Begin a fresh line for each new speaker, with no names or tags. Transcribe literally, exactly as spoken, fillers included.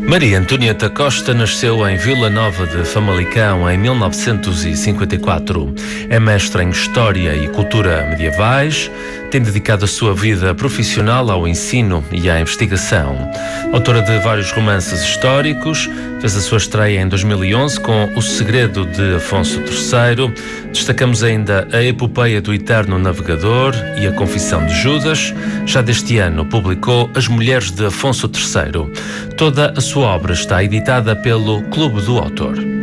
Maria Antonieta Costa nasceu em Vila Nova de Famalicão em mil novecentos e cinquenta e quatro. É mestra em História e Cultura Medievais, tem dedicado a sua vida profissional ao ensino e à investigação. Autora de vários romances históricos, fez a sua estreia em dois mil e onze com O Segredo de Afonso terceiro. Destacamos ainda a Epopeia do Eterno Navegador e a Confissão de Judas. Já deste ano publicou As Mulheres de Afonso terceiro. Toda a sua obra está editada pelo Clube do Autor.